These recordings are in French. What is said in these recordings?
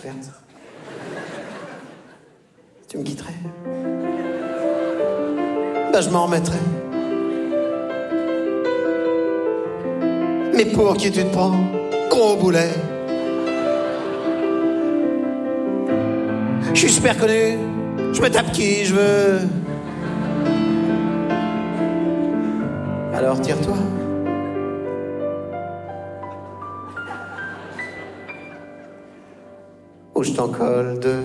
offerte. Tu me quitterais? Ben, je m'en remettrais. Mais pour qui tu te prends, gros boulet? Je suis super connu, je me tape qui je veux. Alors tire-toi. Ou je t'en colle deux.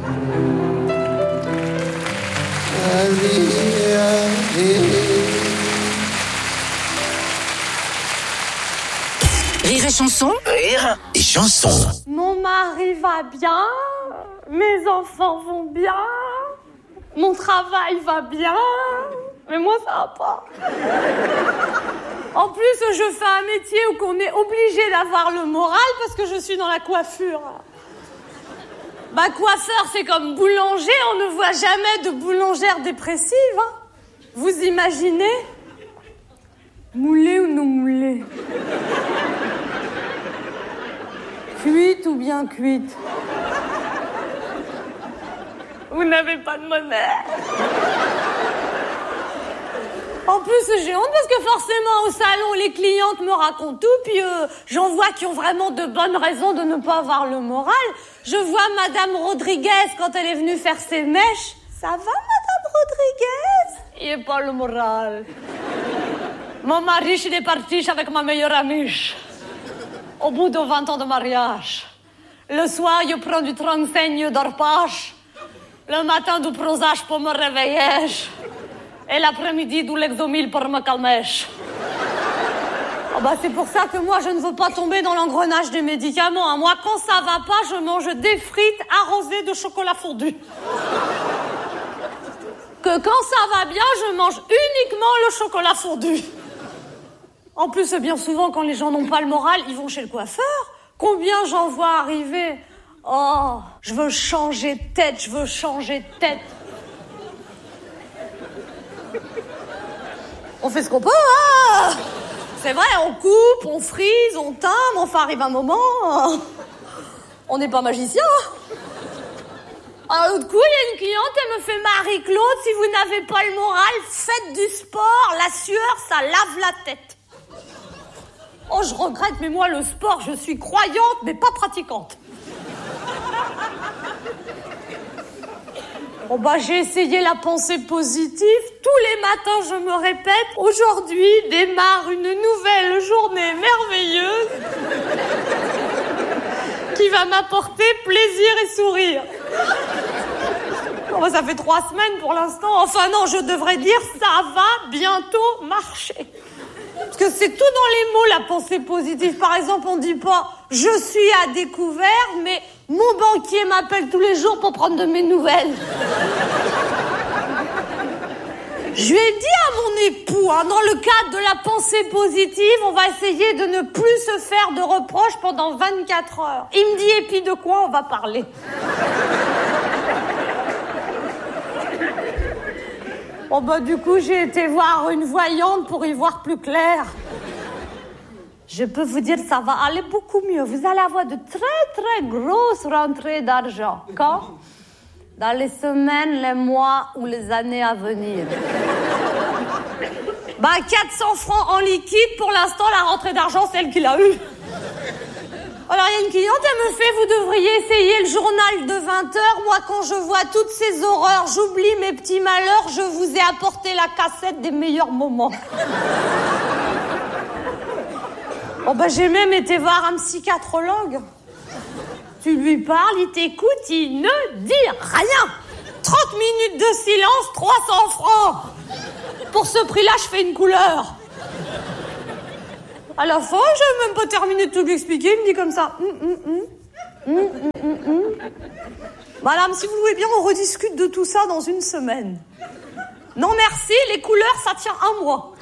Rire et chanson. Rire et chanson. Mon mari va bien, mes enfants vont bien, mon travail va bien, mais moi ça va pas. En plus, je fais un métier où on est obligé d'avoir le moral parce que je suis dans la coiffure. Bah, coiffeur, c'est comme boulanger, on ne voit jamais de boulangère dépressive. Hein. Vous imaginez? Moulée ou non moulée? Cuite ou bien cuite? Vous n'avez pas de monnaie. En plus, j'ai honte parce que forcément, au salon, les clientes me racontent tout, puis j'en vois qui ont vraiment de bonnes raisons de ne pas avoir le moral. Je vois Madame Rodriguez quand elle est venue faire ses mèches. Ça va, Madame Rodriguez? Il n'y a pas le moral. Mon mari, il est parti avec ma meilleure amie. Au bout de 20 ans de mariage. Le soir, je prends du 35, je dors pas. Le matin, du Prozac pour me réveiller. Et l'après-midi, du Lexomil pour me calmer. Oh bah c'est pour ça que moi, je ne veux pas tomber dans l'engrenage des médicaments. Hein. Moi, quand ça va pas, je mange des frites arrosées de chocolat fondu. Que quand ça va bien, je mange uniquement le chocolat fondu. En plus, bien souvent, quand les gens n'ont pas le moral, ils vont chez le coiffeur. Combien j'en vois arriver? Oh, je veux changer de tête, je veux changer de tête. On fait ce qu'on peut, hein. C'est vrai, on coupe, on frise, on teint, mais enfin, arrive un moment, on n'est pas magicien. Alors, l'autre coup, il y a une cliente, elle me fait « Marie-Claude, si vous n'avez pas le moral, faites du sport, la sueur, ça lave la tête. » Oh, je regrette, mais moi, le sport, je suis croyante, mais pas pratiquante. Oh bah, j'ai essayé la pensée positive. Tous les matins, je me répète, aujourd'hui démarre une nouvelle journée merveilleuse qui va m'apporter plaisir et sourire. Oh bah, ça fait 3 semaines pour l'instant. Enfin non, je devrais dire ça va bientôt marcher. Parce que c'est tout dans les mots, la pensée positive. Par exemple, on dit pas « je suis à découvert », mais « mon banquier m'appelle tous les jours pour prendre de mes nouvelles ». Je lui ai dit à mon époux, hein, dans le cadre de la pensée positive, on va essayer de ne plus se faire de reproches pendant 24 heures. Il me dit « et puis de quoi on va parler ?» Oh bah du coup, j'ai été voir une voyante pour y voir plus clair. Je peux vous dire, ça va aller beaucoup mieux. Vous allez avoir de très très grosses rentrées d'argent. Quand? Dans les semaines, les mois ou les années à venir. Bah 400 francs en liquide, pour l'instant, la rentrée d'argent, c'est elle qui l'a eue. Alors, il y a une cliente, elle me fait « Vous devriez essayer le journal de 20h. Moi, quand je vois toutes ces horreurs, j'oublie mes petits malheurs. Je vous ai apporté la cassette des meilleurs moments. » Oh, bah, j'ai même été voir un psychiatrologue. Tu lui parles, il t'écoute, il ne dit rien. 30 minutes de silence, 300 francs. Pour ce prix-là, je fais une couleur. À la fin, j'ai même pas terminé de tout lui expliquer. Il me dit comme ça. Madame, si vous voulez bien, on rediscute de tout ça dans une semaine. Non, merci, les couleurs, ça tient 1 mois.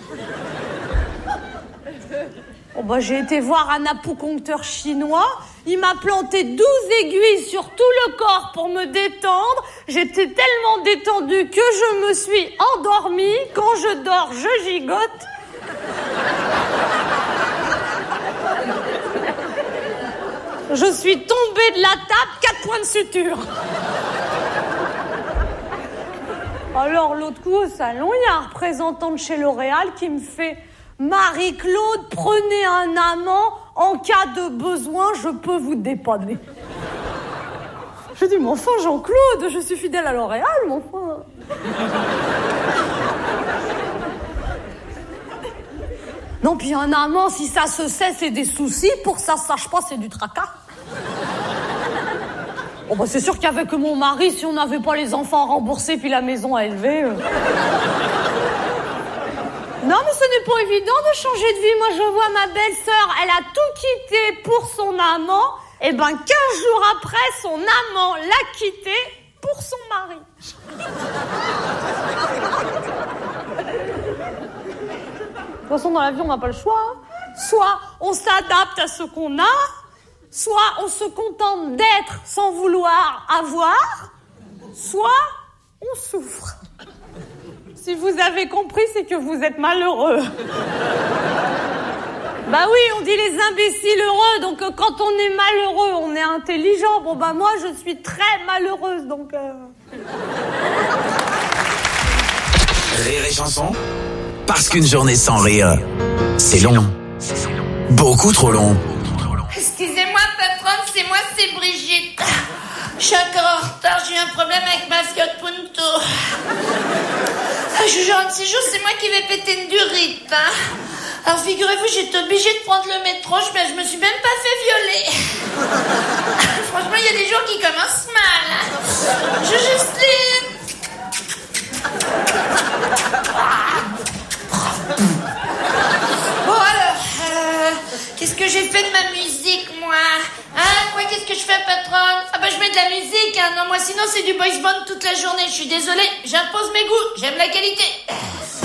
Oh, bah, j'ai été voir un acupuncteur chinois. Il m'a planté 12 aiguilles sur tout le corps pour me détendre. J'étais tellement détendue que je me suis endormie. Quand je dors, je gigote. Je suis tombée de la table, 4 points de suture. Alors, l'autre coup, au salon, il y a un représentant de chez L'Oréal qui me fait « Marie-Claude, prenez un amant. En cas de besoin, je peux vous dépanner. » Je dis « Mais enfin, Jean-Claude, je suis fidèle à L'Oréal, mais enfin... » Non, puis un amant, si ça se sait, c'est des soucis. Pour que ça se sache pas, c'est du tracas. Oh bah c'est sûr qu'avec mon mari, si on n'avait pas les enfants remboursés puis la maison à élever... Non, mais ce n'est pas évident de changer de vie. Moi, je vois ma belle-sœur, elle a tout quitté pour son amant. Et ben, 15 jours après, son amant l'a quitté pour son mari. De toute façon, dans la vie, on n'a pas le choix. Soit on s'adapte à ce qu'on a, soit on se contente d'être sans vouloir avoir, soit on souffre. Si vous avez compris, c'est que vous êtes malheureux. Bah oui, on dit les imbéciles heureux, donc quand on est malheureux, on est intelligent. Bon bah moi, je suis très malheureuse, donc... Rire et chanson, parce qu'une journée sans rire, c'est long. Beaucoup trop long. Excusez-moi, patronne, c'est moi, c'est Brigitte. Je suis encore en retard, j'ai eu un problème avec ma Fiat Punto. Je vous jure, un de ces jours, c'est moi qui vais péter une durite. Hein. Alors figurez-vous, j'étais obligée de prendre le métro, je me suis même pas fait violer. Franchement, il y a des jours qui commencent mal. Hein. Justine. Bon alors, qu'est-ce que j'ai fait de ma musique, moi? Hein, quoi, qu'est-ce que je fais, patronne? Ah bah je mets de la musique, hein. Non, moi sinon c'est du boys band toute la journée. Je suis désolée, j'impose mes goûts, j'aime la qualité.